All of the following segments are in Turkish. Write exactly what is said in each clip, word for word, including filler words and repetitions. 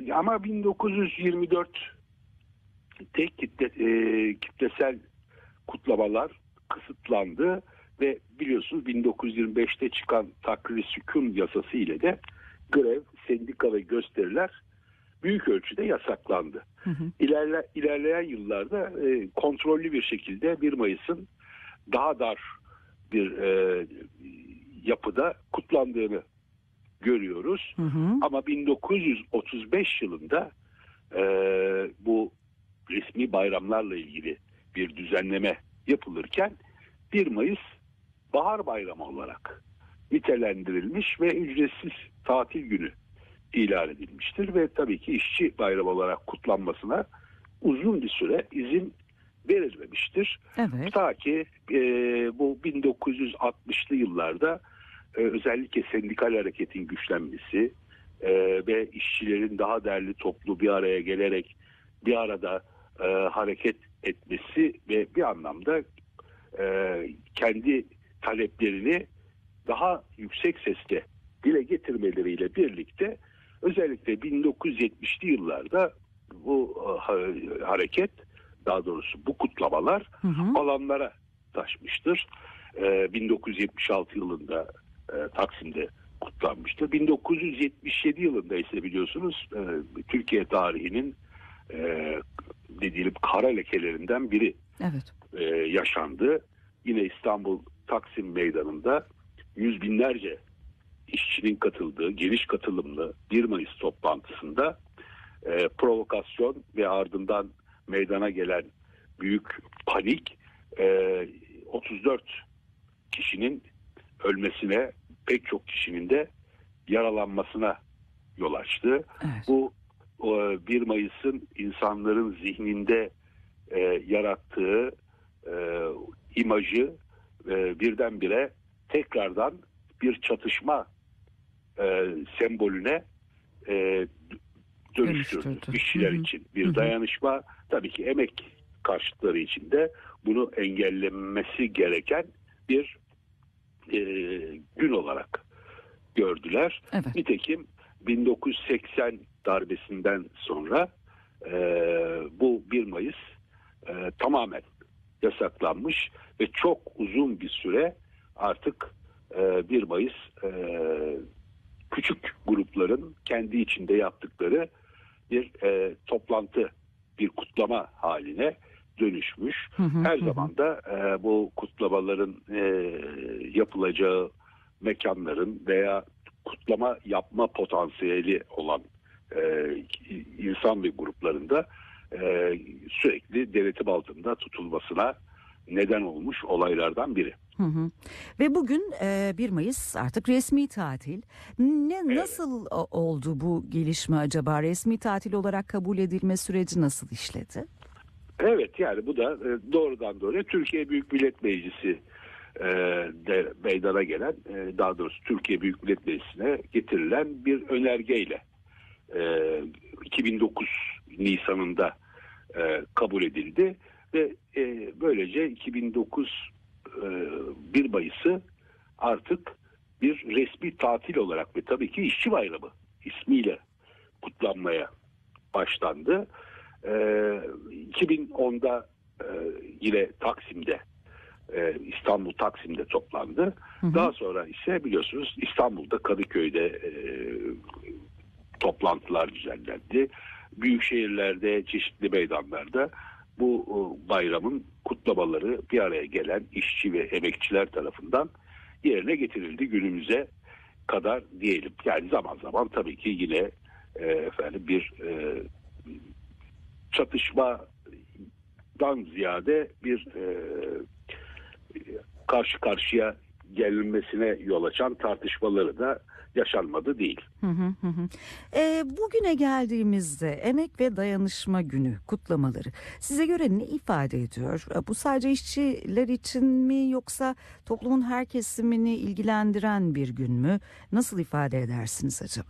ama bin dokuz yüz yirmi dörtte kitle, e, kitlesel kutlamalar kısıtlandı ve biliyorsunuz bin dokuz yüz yirmi beşte çıkan takrir-i sükun yasası ile de grev, sendika ve gösteriler büyük ölçüde yasaklandı. Hı hı. İlerle, ilerleyen yıllarda e, kontrollü bir şekilde bir Mayıs'ın daha dar bir e, yapıda kutlandığını görüyoruz. Hı hı. Ama bin dokuz yüz otuz beş yılında e, bu resmi bayramlarla ilgili bir düzenleme yapılırken bir Mayıs bahar bayramı olarak nitelendirilmiş ve ücretsiz tatil günü ilan edilmiştir ve tabii ki işçi bayramı olarak kutlanmasına uzun bir süre izin verilmemiştir. Evet. Ta ki e, bu bin dokuz yüz altmışlı yıllarda e, özellikle sendikal hareketin güçlenmesi e, ve işçilerin daha değerli toplu bir araya gelerek bir arada e, hareket etmesi ve bir anlamda e, kendi taleplerini daha yüksek sesle dile getirmeleriyle birlikte özellikle bin dokuz yüz yetmişli yıllarda bu e, hareket, daha doğrusu bu kutlamalar hı hı. alanlara taşmıştır. E, bin dokuz yüz yetmiş altı yılında e, Taksim'de kutlanmıştır. bin dokuz yüz yetmiş yedi yılında ise biliyorsunuz e, Türkiye tarihinin e, ne diyelim kara lekelerinden biri evet. e, yaşandı. Yine İstanbul Taksim Meydanı'nda yüz binlerce işçinin katıldığı geniş katılımlı bir Mayıs toplantısında e, provokasyon ve ardından meydana gelen büyük panik e, otuz dört kişinin ölmesine, pek çok kişinin de yaralanmasına yol açtı. Evet. Bu o, bir Mayıs'ın insanların zihninde e, yarattığı e, imajı e, birdenbire tekrardan bir çatışma e, sembolüne e, dönüştürdü işçiler için. Bir Hı-hı. dayanışma, tabii ki emek karşıtları için de bunu engellenmesi gereken bir e, gün olarak gördüler. Evet. Nitekim bin dokuz yüz seksen darbesinden sonra e, bu bir Mayıs e, tamamen yasaklanmış ve çok uzun bir süre artık e, bir Mayıs e, küçük grupların kendi içinde yaptıkları bir e, toplantı, bir kutlama haline dönüşmüş. Hı hı, Her hı. zaman da e, bu kutlamaların e, yapılacağı mekanların veya kutlama yapma potansiyeli olan e, insan ve gruplarında e, sürekli denetim altında tutulmasına neden olmuş olaylardan biri. Hı hı. Ve bugün e, bir Mayıs artık resmi tatil. Ne evet. Nasıl oldu bu gelişme acaba? Resmi tatil olarak kabul edilme süreci nasıl işledi? Evet, yani bu da e, doğrudan doğruya Türkiye Büyük Millet Meclisi e, de meydana gelen, e, daha doğrusu Türkiye Büyük Millet Meclisi'ne getirilen bir önergeyle e, iki bin dokuz Nisan'ında e, kabul edildi ve e, böylece iki bin dokuz bir Mayıs'ı artık bir resmi tatil olarak ve tabii ki işçi bayramı ismiyle kutlanmaya başlandı. iki bin onda yine Taksim'de, İstanbul Taksim'de toplandı. Hı hı. Daha sonra ise biliyorsunuz İstanbul'da Kadıköy'de toplantılar düzenlendi. Büyük şehirlerde, çeşitli meydanlarda bu bayramın kutlamaları bir araya gelen işçi ve emekçiler tarafından yerine getirildi günümüze kadar diyelim. Yani zaman zaman tabii ki yine e, efendim bir e, çatışmadan ziyade bir e, karşı karşıya gelinmesine yol açan tartışmaları da yaşanmadı değil. Hı hı hı. E, bugüne geldiğimizde Emek ve Dayanışma Günü kutlamaları size göre ne ifade ediyor? Bu sadece işçiler için mi yoksa toplumun her kesimini ilgilendiren bir gün mü? Nasıl ifade edersiniz acaba?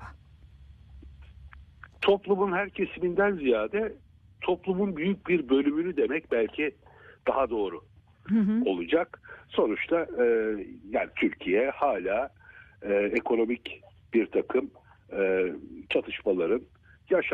Toplumun her kesiminden ziyade toplumun büyük bir bölümünü demek belki daha doğru hı hı. olacak. Sonuçta e, yani Türkiye hala e, ekonomik bir takım e, çatışmaların yaşanmaktadır.